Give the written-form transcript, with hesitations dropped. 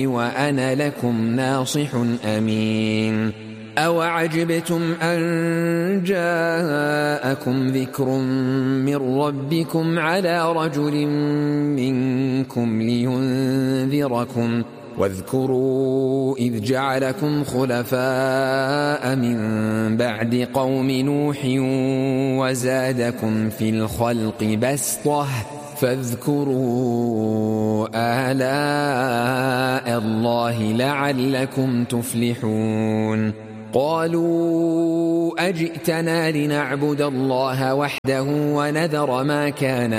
وأنا لكم ناصح أمين. أوعجبتم أن جاءكم ذكر من ربكم على رجل منكم لينذركم واذكروا إذ جعلكم خلفاء من بعد قوم نوح وزادكم في الخلق بسطة فاذكروا آلاء الله لعلكم تفلحون. قالوا أجئتنا لنعبد الله وحده ونذر ما كان